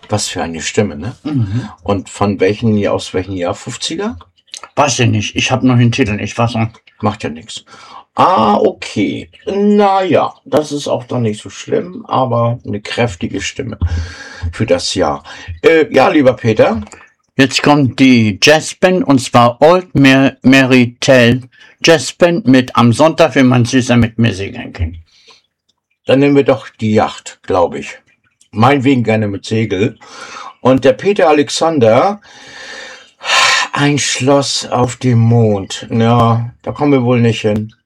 Was für eine Stimme, ne? Mhm. Und aus welchem Jahr? 50er? Weiß ich nicht. Ich habe noch den Titel nicht. Was? Macht ja nichts. Ah, okay. Naja, das ist auch dann nicht so schlimm, aber eine kräftige Stimme für das Jahr. Ja, lieber Peter. Jetzt kommt die Jazzband, und zwar Old Mary Tell Jazzband mit Am Sonntag, wenn man süßer mit mir segeln kann. Dann nehmen wir doch die Yacht, glaube ich. Meinetwegen gerne mit Segel. Und der Peter Alexander, ein Schloss auf dem Mond. Ja, da kommen wir wohl nicht hin.